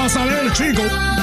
vas a ver, chico.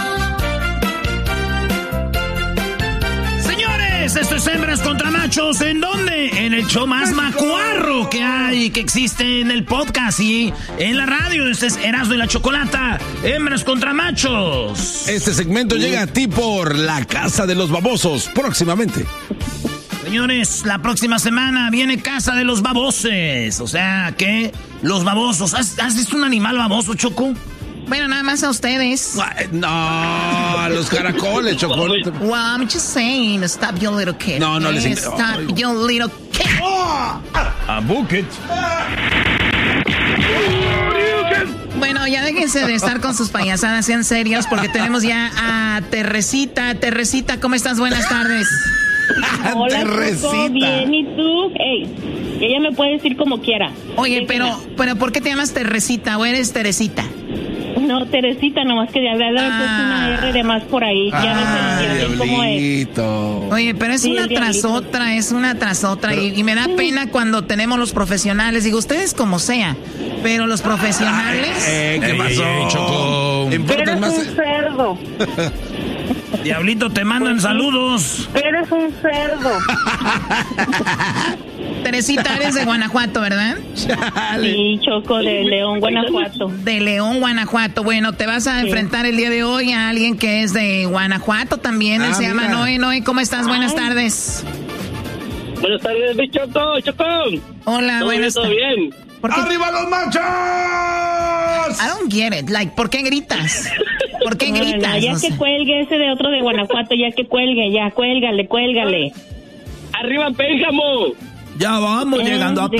Señores, esto es Hembras contra Machos. ¿En dónde? En el show más macuarro que hay, que existe en el podcast y en la radio. Este es Erasmo y la Chocolata. Hembras contra Machos. Este segmento llega a ti por La Casa de los Babosos, próximamente. Señores, la próxima semana viene Casa de los Baboses. O sea, que los babosos. ¿Has visto un animal baboso, Choco? Bueno, nada más a ustedes. No, a los caracoles, Choco. Well, I'm just saying, stop your little kid. No, les Stop your little kid. A bucket. Bueno, ya déjense de estar con sus payasadas, sean serios, porque tenemos ya a Terresita. Terresita, ¿cómo estás? Buenas tardes. Hola, Choco, bien, ¿y tú? Ey, ella me puede decir como quiera. Oye, pero ¿por qué te llamas Terresita o eres Teresita? No, Teresita, nomás que de haber puesto una R de más por ahí. Ya me sentí cómo es. Oye, pero es Sí, una tras otra, pero, y me da pena cuando tenemos los profesionales. Digo, ustedes como sea, pero los profesionales... ¿Qué pasó, Choco? Eres un cerdo. Diablito, te mandan saludos. Eres un cerdo. Teresita, eres de Guanajuato, ¿verdad? Sí, Choco, de León, Guanajuato. De León, Guanajuato. Bueno, te vas a enfrentar el día de hoy a alguien que es de Guanajuato también. Él se llama Noé. Noé, ¿cómo estás? Buenas tardes. Buenas tardes, mi Choco. Hola, buenas tardes. ¿Todo bien? ¡Arriba los machos! I don't get it. Like, ¿por qué gritas? ¿Por qué gritas? No, ya que cuelgue ese de otro de Guanajuato, ya que cuelgue, ya, cuélgale. ¡Arriba, Pénjamo! Ya vamos llegando a